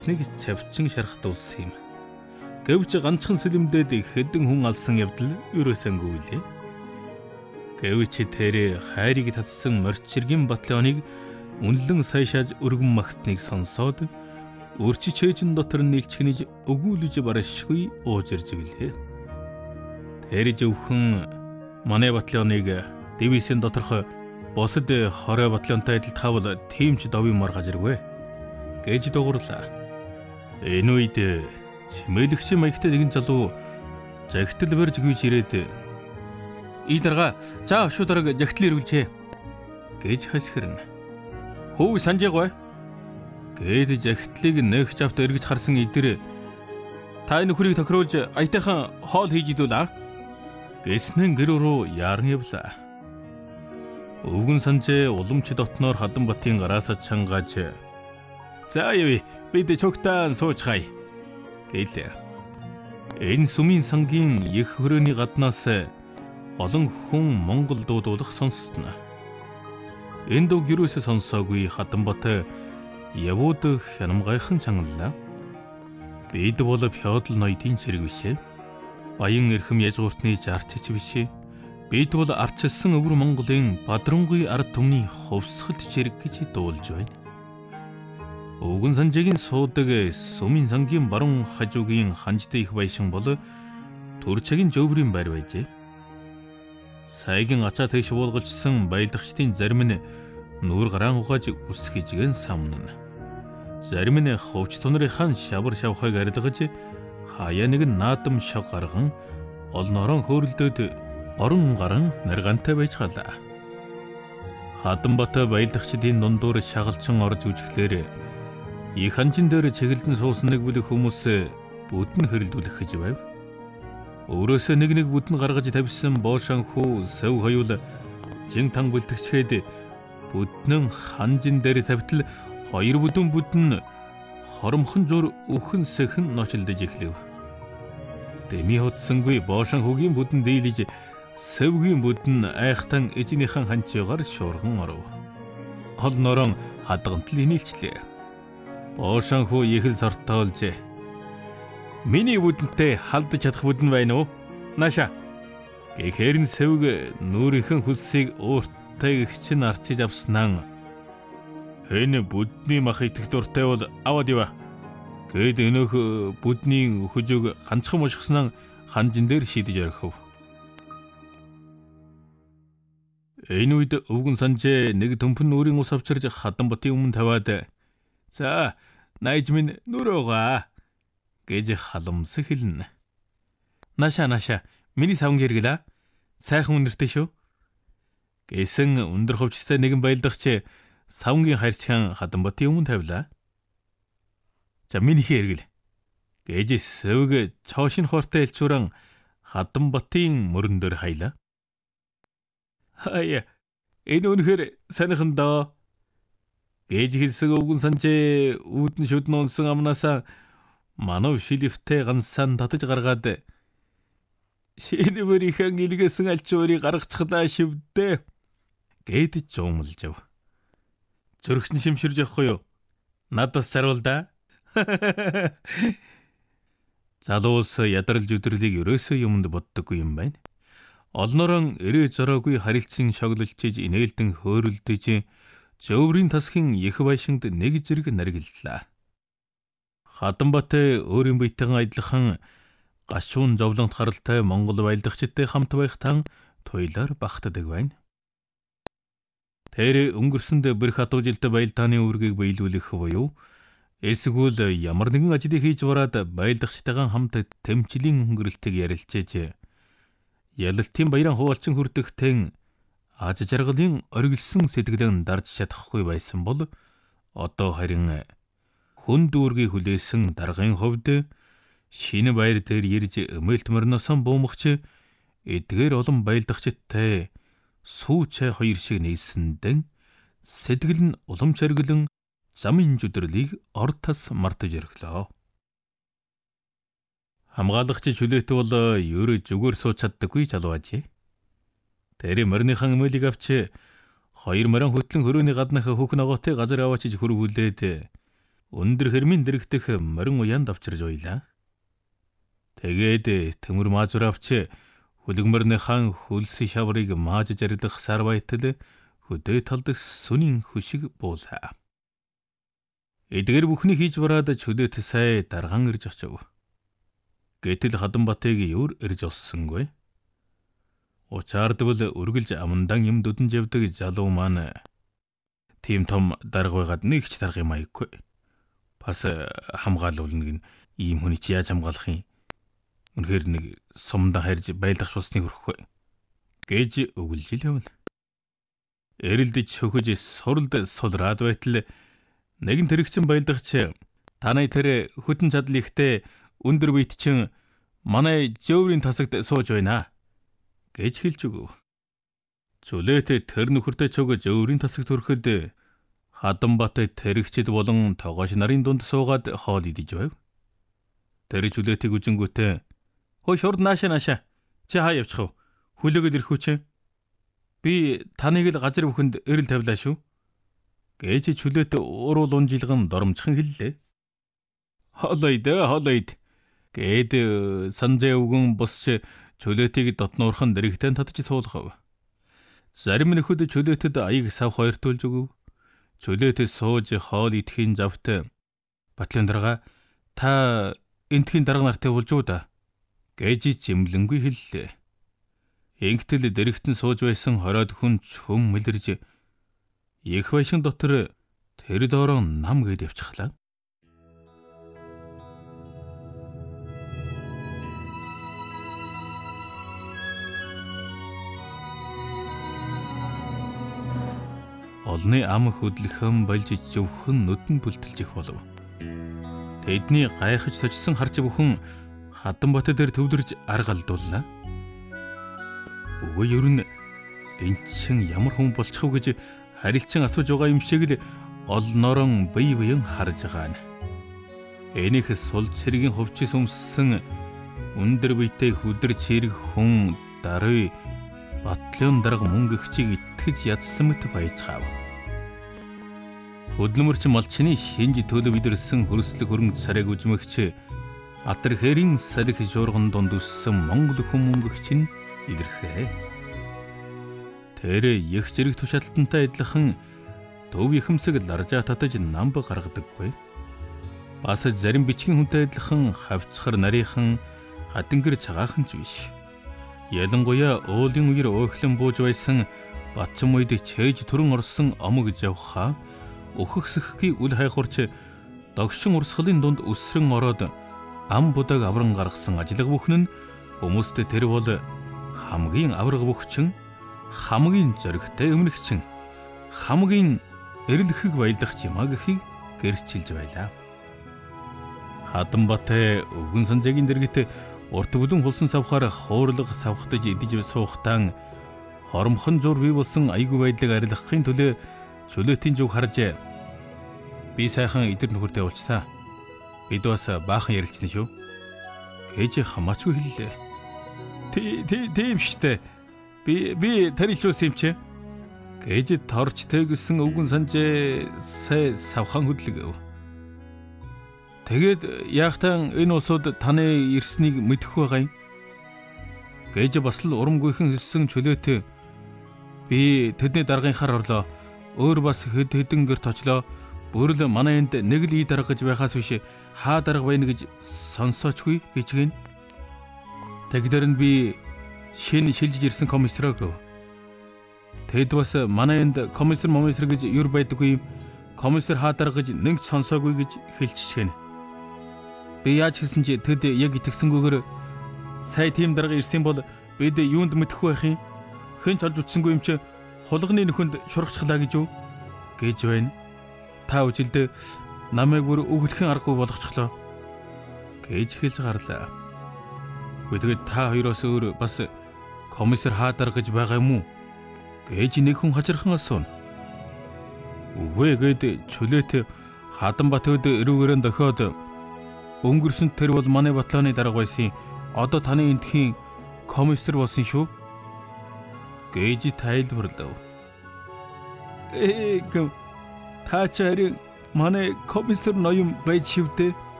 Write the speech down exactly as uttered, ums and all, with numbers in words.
нэг чавчин шархт улс юм. Гэвч ганцхан сэлэмдээд хэдэн хүн алсан явдал ерөөсөнгүй лээ. Гэвч тэр хайрыг татсан морчиргийн батальоныг үнэлэн сайшааж өргөн магтсныг сонсоод өрчиж чэйжин дотор нийлчгэнэж өгүүлж барашгүй уужирж билээ. Тэр зөвхөн манай батальоныг дивизийн доторх босод хорой батальонтай адилтгаавал тимч довын мар гажиргүй гэж дугуурлаа. Энэ үед чимээлэгшин маягтай нэгэн залуу жагтал барьж гүйж ирээд "И дарга, за шууд дараг жагтал ирүүлжээ" гэж хасхирна. "Хөө санжаагүй" гэд жагтлыг нэгч авт эргэж харсан идэр "Та энэ нөхрийг тохируулж аятайхан хоол хийж идүүлээ" гэснэн гэр рүү яаран явлаа. Өвгөн санжээ уламж дотноор Хадамбатын гараас чангааж "За яви, бид чогтаан суучхай" гэлээ. Энэ сүмийн сангийн их хөрөөний гаднаас олон хүн монгол дуудуулах сонссноо. Энэ дуу юусээ сонсоогүй Хадамбат явууд хянамгайхан чангаллаа. Бид бол феодал ноёдын цэрэг бишээ. Баян эрхэм язгууртны жарчч бишээ. Бид бол арчилсан өвөр Монголын бадрангуй ард түмний хувьсгалт цэрэг гэж дуулж байна. Өвгөн санжаагийн суудаг сүмийн сангийн баруун хажуугийн ханжтай их баяшин бол Төрчагийн жөврийн байр байжээ. Сайгийн ачаа тэш буулгалжсан баялдагчдын зарим нь нүүр гараан угааж үсгэжгэн самнана. Зарим нь хувч тунрынхан шавар шавхайг арилгаж хаяа нэг наадам шог гарган олноорон хөөрөлдөөд орон гарan наргантай байж галаа. Хадамбат баялдагчдын дундуур шагалчин орж үжиглээр их ханчин дээр чиглэлдэн суусан нэг бүлэг хүмүүс бүдэн хэрэлдүүлэх гэж байв. Өөрөөсөө нэг нэг бүдэн гаргаж тавьсан боошанхүү сөв хоёул жин танг бэлтгэчгээд бүднэн ханжин дээр тавьтал хоёр бүдэн бүдэн хоромхон зур өхөн сэхэн ночилдож эхлэв. Дэми хотсонгүй боошанхүүгийн бүдэн дийлж сэвгийн бүдэн айхтан эжнийхэн ханчигаар шуурган оров. Олнорон хадгантал инээлчлээ. Боошанхүү ихэл сортоолж "Миний бүдэнтэй халдаж чадах бүдэн байна уу? Наша" гэхээр нь сэвг нүрийнхэн хүлсийг ууртай гихчин арчиж авснаа "Энэ бүдний мах идэх дуртай бол аваад ива" гэд өнөөх бүдний хөжөөг ганцхан мушгснаа ханжин дээр шидэж орхив. Энэ үед өвгөн санжээ нэг төмпөн нүрийн ус авчирж Хадамбатын өмнө тавиад "За, найз минь нүрөөгаа" гэж халамсах хэлнэ. "Наша наша, миний савнг хэрэглээ. Сайхан үнэртэй шүү" гэсэн өндөр хувцастай нэгэн баялдагч савнгийн харьцхан Хадамбатын өмнө тавилаа. "За миний хэрэгэл" гэж сэвг чоошин хортой элчуран Хадамбатын мөрөн дээр хайлаа. "Хаяа, энэ үнэхээр санихан доо" гэж хэлсэн өвгөн санжээ үүдэн шүдэн унсан амнаасаа манав шилэвтэй ганцсан татаж гаргаад "Шинэвэрийнхэн илгээсэн альчуурыг гаргачихлаа шивдээ" гэд жуумлж ав. "Зөрөгчн шимширж явахгүй юу? Над бас заруул да." Залуус ядрал жүдэрлийг ерөөсөө юмд боддоггүй юм байна. Олноорон өрөө зороогүй харилцан шоглолчиж инээлдэн хөөрөлдөж жөврийн тасхийн их байшинд нэг зэрэг наргиллаа. Хадамбат өөрийн биетэйгэн адилхан гашуун зовлонт харалтай монгол баялдагчтай хамт байхтан туйлаар багтдаг байна. Тэр өнгөрсөнд бэр хатуу жилд баялдааны үүргийг биелүүлэх буюу эсвэл ямар нэгэн ажлыг хийж бараад баялдагчтайгаа хамт тэмцлийн хөнгөрөлтийг ярилцээж ялалтын баяран хуваалцсан хүрдэгтэн аж жаргалын оргилсан сэтгэлэн дарж чадахгүй байсан бол одоо харин хүн дүүргийн хүлээсэн даргын хувьд шинэ баяр дээр ирж өмөлт морносон буумагч эдгээр олон баялдагчтай сүүчээ хоёр шиг нийсэндэн сэтгэл нь улам чаргалан замын жүдэрлийг ортас мартаж ирэхлөө. Хамгаалагч чөлөөт бол ерөө зүгээр сууч чаддаггүй залуужээ. Тэр морныхан эмээлийг авч хоёр морин хөтлөн хөрөөний гаднах хүүхэн огоотой газар аваачиж хөрвүүлээд өндөр хэрмийн дэрэгдэх морин уяанд авчирж уйлаа. Тэгээд төмөр маазуур авч хүлэгмөрнийхэн хөлс шаврыг мааж жарилах сар байтал хөдөө талд сүнийн хүшиг буулаа. Эдгээр бүхнийг хийж бараад чөлөөт сая даргаан ирж очив. Гэтэл Хадамбатыг юур ирж оссонгүй. Учаардвал үргэлж амандан юм дүдэн явдаг залуу маань тийм том дарга байгаад нэг ч дарга юм аяггүй. Бас хамгаалуулна гин ийм хүний чи яаж хамгаалах юм? Үнэхээр нэг сумдаа харж байлдах шусны хөрөхгүй гэж өгүүлж явна. Эрэлдэж хөхөж суралд сулраад байтал нэгэн тэрэгчин байлдагч танай тэр хөтөн чадал ихтэй өндөр бит чин манай жөөврийн тасагт сууж байна гэж хэлж өгөв. Чөлөөт тэр нөхөртэй чөг жөөврийн тасагт хүрэхэд Хадамбат тэрэгчд болон тогоош нарын дунд суугаад хоол идэж байв. Тэр чөлөөтийг үжингүүтээ "Хөөе шурд нааша нааша. Чи хаа явчих вэ? Хүлээгэл ирэх үү чи? Би таныг л газар бүхэнд эрэл тавилаа шүү." гэж чөлөөт уруул унжилган доромжхон хэллээ. "Хоолойд хоолойд" гэд санжаа өвгөн босч чөлөөтийг дотноорхон дэрэгтэн татж суулгав. Зарим нөхөд чөлөөтөд аяг сав хоёртуулж өгөв. Чөлөөт сууж хоол идэхийн завт батлын дарга та энтхийн дарга нартай болж уу да гэж зэмлэнгүй хэллээ. Ингэтэл дэрэгтэн сууж байсан хороод хүн чөм мэлэрж их байшин дотор тэр доороо нам гээд явчихлаа. Олны ам хөдлөхөн болж зөвхөн нүдэн бүлтэлж их болов. Тэдний гайхаж сочсон харж бүхэн Хадамбат дээр төвлөрж арга алдууллаа. Өвөө ер нь энэ чин ямар хүн болчих вэ гэж харилцан асууж байгаа юм шиг л олноорон бие биен харж байгаа нь. Энийх сул цэргийн хувцс өмссөн өндөр биетэй хүдэр чирэг хүн даруй батлын дарга мөнгө ихчийг итгэж ядсан мэт баяжхав. Хөдөлмөрч малчны шинж төлөв идэрсэн хөрслөг хөрөнгө царайг үжмэгч Атар хэрийн салхи шуурган донд өссөн Монгол хүмүүнгэгч нь илэрхээ. Тэр их зэрэг тушаалтантай адилхан төв ихэмсэг ларжаа татаж намб гаргадаггүй. Бас зарим бичгийн хүнтэй адилхан хавцхар нарийнхан хатангэр цагаахан ч биш. Ялангуяа уулын үер өөхлөн бууж байсан Батцам үед чээж түрэн орсон омог жавхаа өөхөксөхгүй үл хайхурч догшин урсгалын дунд өсрөн ороод ам будаг авран гаргасан ажиллага бүхэн нь хүмүүст тэр бол хамгийн авраг бүхчин, хамгийн зоригтой өмнөгчин, хамгийн эрлэхэг баялдах чимаа гэхийг гэрчилж байлаа. Хадамбат өвгөн санжаагийн дэргэт урт бүдэн хулсан савхаар хуурлага савхтаж идэж суухтан хоромхон зур бий болсон айгүй байдлыг арилгахын төлөө чөлөөтийн зүг харж би сайхан идэр нөхөртэй уулзсан. Бид бас баахан ярилцсан шүү гэж хамаачгүй хэллээ. Тийм штэ. Би би тарилчулсан юм чи гэж торч тэгсэн өвгөн санжээ сая савхан хөдлөв. Тэгээд яахтан энэ улсууд таны ирснийг мэдэх байгаа юм гэж бас л урамгүйхэн хэлсэн чөлөөт би тэдний даргынхаар орлоо. Өөр бас хэд хэдэн гэрт очлоо. Бүрл манай энд нэг л ий дарга гэж байхаас биш хаа дарга байна гэж сонсоочгүй гэж гин. Тэгдэр нь би шинэ шилжиж ирсэн комиссараа гэв. Тэд бас манай энд комиссар момисэр гэж юр байдаггүй юм. Комиссар хаа дарга гэж нэг ч сонсоогүй гэж хэлчихгэн. Би яаж хэлсэн чи тэд яг итгэсэнгүйгээр сая тийм дарга ирсэн бол бид юунд мэдэх байх юм? Хэн ч олж утсангүй юм чи хулганы нөхөнд шургацглаа гэж юу гэж байна. Та үжилдээ намайг бүр өглөхийн аргагүй болгочихлоо гэж хэлж гарлаа. Тэгээд та хоёроос өөр бас комиссар хаа дарга гэж байгаа юм уу гэж нэг хүн хачирхан асууна. Үгүй гээд чөлөөт Хадамбатд эрүүгээрэн дохиод өнгөрсөнд тэр бол манай батлооны дарга байсан. Одоо таны эндхийн комиссар болсон шүү гэж тайлбарлав. Ээ гэм та ч харин Манай комиссар ноён байж хөвдөө